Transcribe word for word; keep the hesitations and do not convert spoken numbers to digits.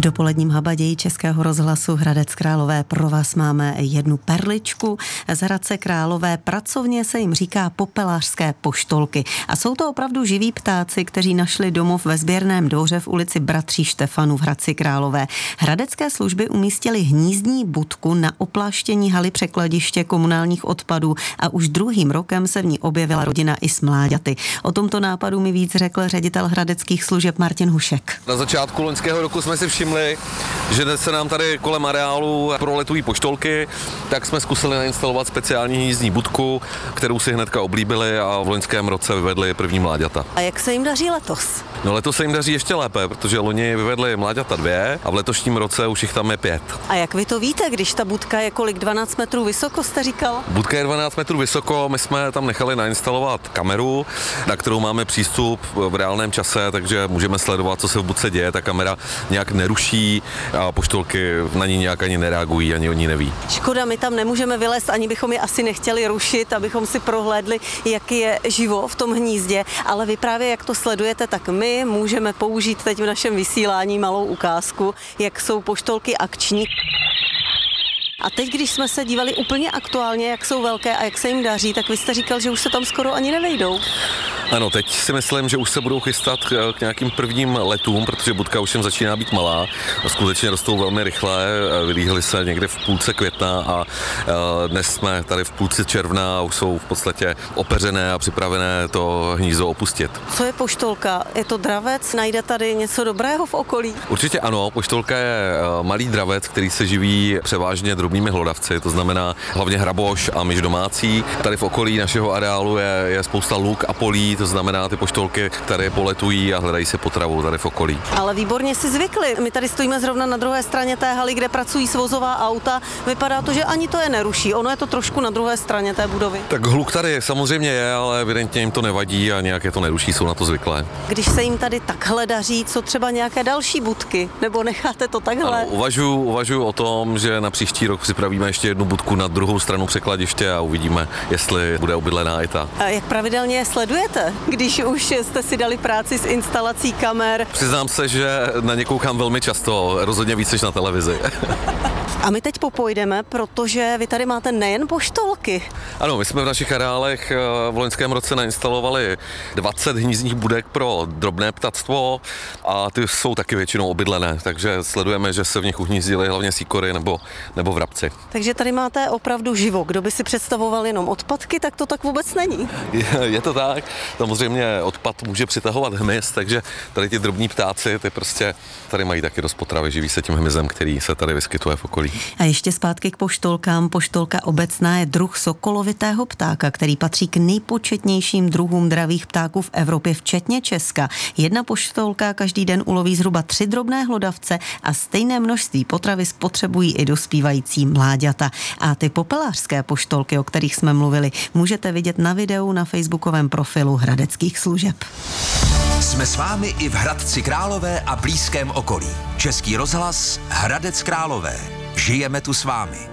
V dopoledním habaději Českého rozhlasu Hradec Králové pro vás máme jednu perličku. Z Hradce Králové pracovně se jim říká popelářské poštolky. A jsou to opravdu živí ptáci, kteří našli domov ve sběrném dvoře v ulici Bratří Štefanů v Hradci Králové. Hradecké služby umístily hnízdní budku na opláštění haly překladiště komunálních odpadů a už druhým rokem se v ní objevila rodina i s mláďaty. O tomto nápadu mi víc řekl ředitel hradeckých služeb Martin Hušek. Na začátku loňského roku jsme si všimli, že se nám tady kolem areálu proletují poštolky, tak jsme zkusili nainstalovat speciální hnízdní budku, kterou si hnedka oblíbili a v loňském roce vyvedli první mláďata. A jak se jim daří letos? No letos se jim daří ještě lépe, protože loni vyvedli mláďata dvě a v letošním roce už jich tam je pět. A jak vy to víte, když ta budka je kolik, dvanáct metrů vysoko, jste říkal? Budka je dvanáct metrů vysoko, my jsme tam nechali nainstalovat kameru, na kterou máme přístup v reálném čase, takže můžeme sledovat, co se v budce děje, ta kamera nějak neruší a poštolky na ní nějak ani nereagují, ani oni neví. Škoda, my tam nemůžeme vylézt, ani bychom je asi nechtěli rušit, abychom si prohlédli, jaký je živo v tom hnízdě, ale vy právě jak to sledujete, tak my můžeme použít teď v našem vysílání malou ukázku, jak jsou poštolky akční. A teď, když jsme se dívali úplně aktuálně, jak jsou velké a jak se jim daří, tak vy jste říkal, že už se tam skoro ani nevejdou. Ano, teď si myslím, že už se budou chystat k, k nějakým prvním letům, protože budka už jim začíná být malá. Skutečně rostou velmi rychle, vylíhly se někde v půlce května a dnes jsme tady v půlci června a už jsou v podstatě opeřené a připravené to hnízdo opustit. Co je poštolka? Je to dravec? Najde tady něco dobrého v okolí? Určitě ano, poštolka je malý dravec, který se živí převážně drobnými hlodavci, to znamená hlavně hraboš a myš domácí. Tady v okolí našeho areálu je, je spousta luk a polí, to znamená ty poštolky, které poletují a hledají si potravu tady v okolí. Ale výborně si zvykli. My tady stojíme zrovna na druhé straně té haly, kde pracují svozová auta. Vypadá to, že ani to je neruší. Ono je to trošku na druhé straně té budovy. Tak hluk tady samozřejmě je, ale evidentně jim to nevadí a nějak je to neruší, jsou na to zvyklé. Když se jim tady takhle daří, co třeba nějaké další budky, nebo necháte to takhle? Ano, uvažuji, uvažuji o tom, že na příští rok připravíme ještě jednu budku na druhou stranu překladiště a uvidíme, jestli bude obydlená i ta. A jak pravidelně je sledujete, když už jste si dali práci s instalací kamer? Přiznám se, že na ně koukám velmi často, rozhodně víc než na televizi. A my teď popojdeme, protože vy tady máte nejen poštolky. Ano, my jsme v našich areálech v loňském roce nainstalovali dvacet hnízdních budek pro drobné ptactvo a ty jsou taky většinou obydlené, takže sledujeme, že se v nich uhnízdily hlavně sýkory nebo, nebo vrabci. Takže tady máte opravdu živo. Kdo by si představoval jenom odpadky, tak to tak vůbec není. Je, je to tak. Samozřejmě odpad může přitahovat hmyz, takže tady ti drobní ptáci, ty prostě tady mají taky dost potravy, živí se tím hmyzem, který se tady vyskytuje v okolí. A ještě zpátky k poštolkám. Poštolka obecná je druh sokolovitého ptáka, který patří k nejpočetnějším druhům dravých ptáků v Evropě, včetně Česka. Jedna poštolka každý den uloví zhruba tři drobné hlodavce a stejné množství potravy spotřebují i dospívající mláďata. A ty popelářské poštolky, o kterých jsme mluvili, můžete vidět na videu na facebookovém profilu Hradeckých služeb. Jsme s vámi i v Hradci Králové a blízkém okolí. Český rozhlas Hradec Králové. Žijeme tu s vámi.